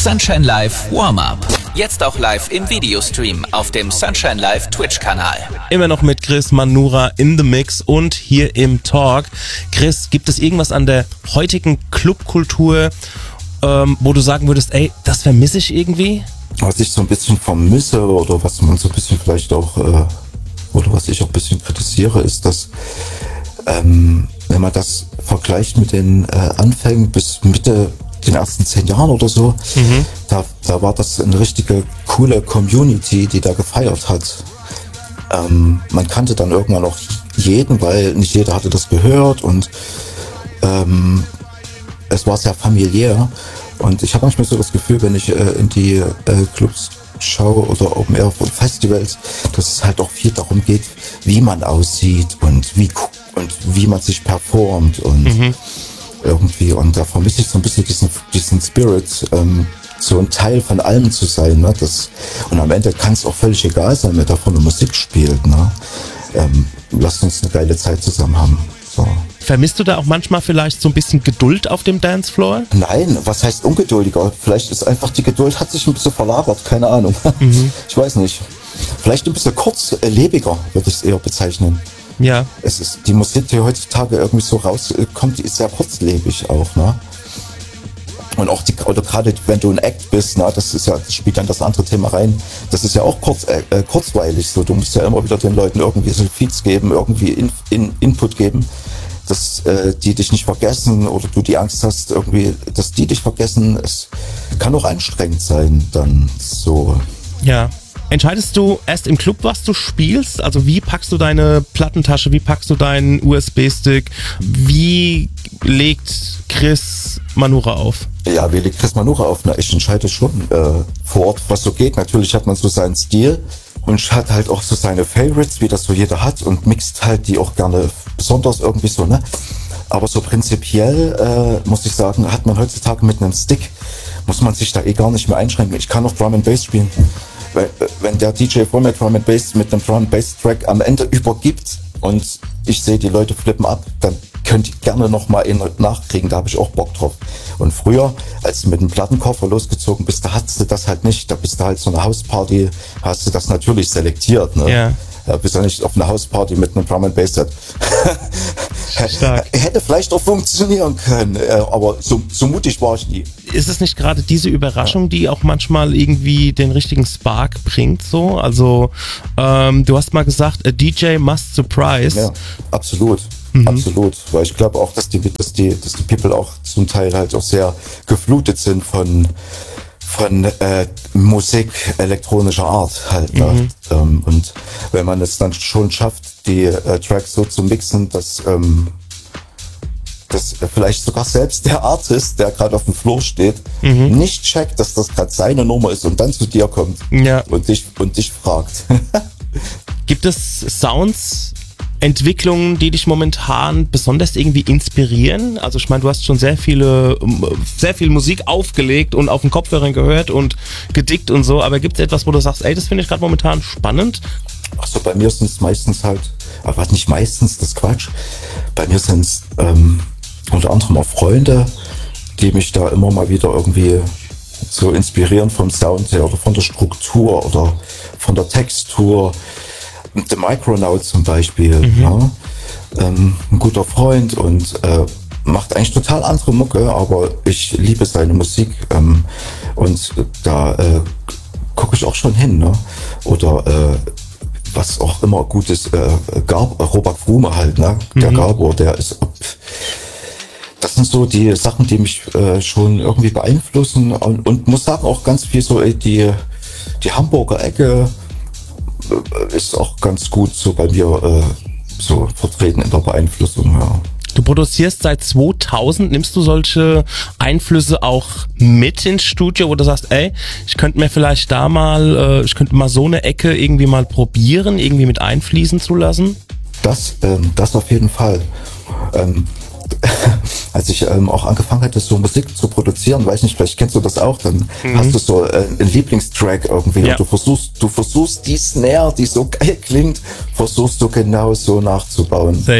Sunshine Live Warm-Up. Jetzt auch live im Videostream auf dem Sunshine Live Twitch-Kanal. Immer noch mit Chris Manura in the Mix und hier im Talk. Chris, gibt es irgendwas an der heutigen Clubkultur, wo du sagen würdest, ey, das vermisse ich irgendwie? Was ich so ein bisschen vermisse oder was man so ein bisschen vielleicht auch, oder was ich auch ein bisschen kritisiere, ist, dass wenn man das vergleicht mit den Anfängen bis Mitte den ersten 10 Jahren oder so, da war das eine richtige coole Community, die da gefeiert hat. Man kannte dann irgendwann auch jeden, weil nicht jeder hatte das gehört und es war sehr familiär. Und ich habe manchmal so das Gefühl, wenn ich in die Clubs schaue oder Open Air Festivals, dass es halt auch viel darum geht, wie man aussieht und wie man sich performt und irgendwie. Und da vermisse ich so ein bisschen diesen Spirit, so ein Teil von allem zu sein. Ne? Und am Ende kann es auch völlig egal sein, wer davon eine Musik spielt. Ne? Lasst uns eine geile Zeit zusammen haben. So. Vermisst du da auch manchmal vielleicht so ein bisschen Geduld auf dem Dancefloor? Nein, was heißt ungeduldiger? Vielleicht ist einfach die Geduld hat sich ein bisschen verlagert, keine Ahnung. Ich weiß nicht. Vielleicht ein bisschen kurzlebiger, würde ich es eher bezeichnen. Ja. Die Musik, die heutzutage irgendwie so rauskommt, die ist sehr kurzlebig auch, ne? Und auch oder gerade wenn du ein Act bist, ne, das spielt dann das andere Thema rein. Das ist ja auch kurzweilig so. Du musst ja immer wieder den Leuten irgendwie so Feeds geben, irgendwie Input geben, dass die dich nicht vergessen oder du die Angst hast, irgendwie, dass die dich vergessen. Es kann auch anstrengend sein, dann so. Ja. Entscheidest du erst im Club, was du spielst? Also wie packst du deine Plattentasche? Wie packst du deinen USB-Stick? Wie legt Chris Manura auf? Ja, wie legt Chris Manura auf? Na, ich entscheide schon vor Ort, was so geht. Natürlich hat man so seinen Stil und hat halt auch so seine Favorites, wie das so jeder hat und mixt halt die auch gerne besonders irgendwie so, ne? Aber so prinzipiell, muss ich sagen, hat man heutzutage mit einem Stick, muss man sich da gar nicht mehr einschränken. Ich kann auch Drum and Bass spielen. Wenn der DJ vor mir Drum and Bass mit einem Drum and Bass Track am Ende übergibt und ich sehe, die Leute flippen ab, dann könnt ihr gerne nochmal einen nachkriegen, da habe ich auch Bock drauf. Und früher, als du mit einem Plattenkoffer losgezogen bist, da hattest du das halt nicht, da bist du halt so eine Hausparty, hast du das natürlich selektiert, ne? Ja. Da bist du nicht auf einer Hausparty mit einem Drum and Bass Set. Hätte vielleicht auch funktionieren können, aber so mutig war ich nie. Ist es nicht gerade diese Überraschung, die auch manchmal irgendwie den richtigen Spark bringt, so? Also, du hast mal gesagt, a DJ must surprise. Ja, absolut. Absolut. Weil ich glaube auch, dass die People auch zum Teil halt auch sehr geflutet sind von Musik elektronischer Art halt. Ne? Und wenn man es dann schon schafft, die Tracks so zu mixen, dass vielleicht sogar selbst der Artist, der gerade auf dem Floor steht, nicht checkt, dass das gerade seine Nummer ist und dann zu dir kommt und dich fragt. Gibt es Sounds, Entwicklungen, die dich momentan besonders irgendwie inspirieren? Also ich meine, du hast schon sehr viel Musik aufgelegt und auf den Kopfhörern gehört und gedickt und so, aber gibt es etwas, wo du sagst, ey, das finde ich gerade momentan spannend? Achso, bei mir sind es meistens halt, aber nicht meistens, das ist Quatsch. Bei mir sind es unter anderem auch Freunde, die mich da immer mal wieder irgendwie so inspirieren vom Sound her oder von der Struktur oder von der Textur. The Micronaut zum Beispiel, ja, ein guter Freund und macht eigentlich total andere Mucke, aber ich liebe seine Musik und da gucke ich auch schon hin, ne? Oder was auch immer gut ist, Robert Frume halt, ne? Der Gabor, der ist, das sind so die Sachen, die mich schon irgendwie beeinflussen und muss sagen auch ganz viel so die Hamburger Ecke ist auch ganz gut so bei mir so vertreten in der Beeinflussung, ja. Du produzierst seit 2000, nimmst du solche Einflüsse auch mit ins Studio, wo du sagst, ey, ich könnte mal so eine Ecke irgendwie mal probieren, irgendwie mit einfließen zu lassen? Das auf jeden Fall. Als ich auch angefangen hatte, so Musik zu produzieren, weiß nicht, vielleicht kennst du das auch, dann hast du so einen Lieblingstrack irgendwie und du versuchst die Snare, die so geil klingt, versuchst du genau so nachzubauen. Safe.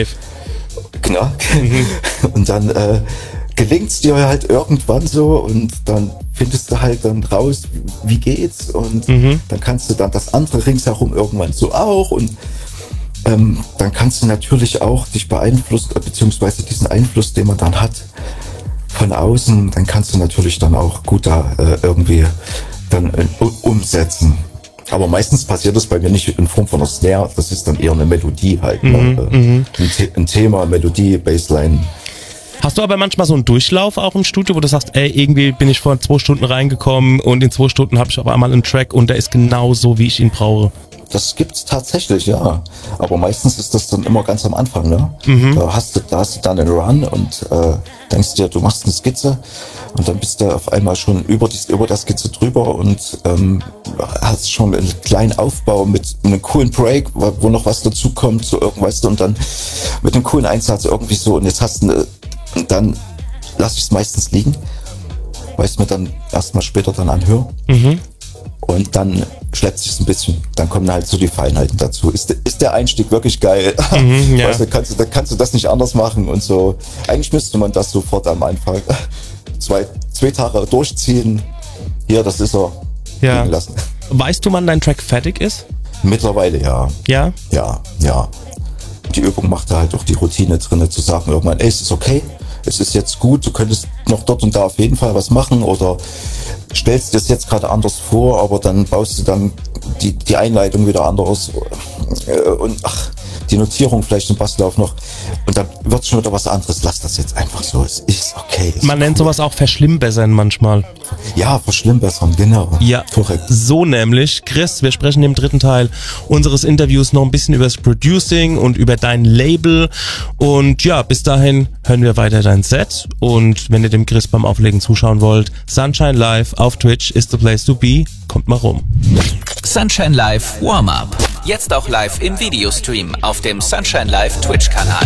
Genau. Und dann gelingt's dir halt irgendwann so und dann findest du halt dann raus, wie geht's und dann kannst du dann das andere ringsherum irgendwann so auch und dann kannst du natürlich auch dich beeinflussen, beziehungsweise diesen Einfluss, den man dann hat von außen, dann kannst du natürlich dann auch gut da irgendwie dann umsetzen. Aber meistens passiert das bei mir nicht in Form von einer Snare, das ist dann eher eine Melodie halt. Ein Thema, Melodie, Bassline. Hast du aber manchmal so einen Durchlauf auch im Studio, wo du sagst, ey, irgendwie bin ich vor 2 Stunden reingekommen und in 2 Stunden habe ich auf einmal einen Track und der ist genau so, wie ich ihn brauche? Das gibt's tatsächlich, ja. Aber meistens ist das dann immer ganz am Anfang, ne? Da hast du dann einen Run und denkst dir, du machst eine Skizze und dann bist du auf einmal schon über der Skizze drüber und hast schon einen kleinen Aufbau mit einem coolen Break, wo noch was dazu kommt, so irgendwas und dann mit einem coolen Einsatz irgendwie so und jetzt hast du und dann lasse ich es meistens liegen, weil ich es mir dann erstmal später dann anhöre. Und dann schleppt sich's ein bisschen. Dann kommen halt so die Feinheiten dazu. Ist der Einstieg wirklich geil? Ja. Weißt du, kannst du das nicht anders machen und so. Eigentlich müsste man das sofort am Anfang 2 Tage durchziehen. Hier, das ist er. Ja. Liegen lassen. Weißt du, wann dein Track fertig ist? Mittlerweile ja. Ja? Ja. Die Übung macht da halt auch die Routine drin, zu sagen irgendwann, ey, es ist okay, es ist jetzt gut, du könntest noch dort und da auf jeden Fall was machen oder stellst dir das jetzt gerade anders vor, aber dann baust du dann die Einleitung wieder anders und die Notierung vielleicht im Basslauf noch und dann wird schon wieder was anderes. Lass das jetzt einfach so, es ist okay. Man nennt sowas auch verschlimmbessern manchmal. Ja, verschlimmbessern, genau. Ja, korrekt. So nämlich. Chris, wir sprechen im 3. Teil unseres Interviews noch ein bisschen über das Producing und über dein Label und ja, bis dahin hören wir weiter dein Set und wenn ihr dem Chris beim Auflegen zuschauen wollt, Sunshine Live auf Twitch is the place to be. Kommt mal rum. Sunshine Live Warm-Up. Jetzt auch live im Videostream auf dem Sunshine Live Twitch-Kanal.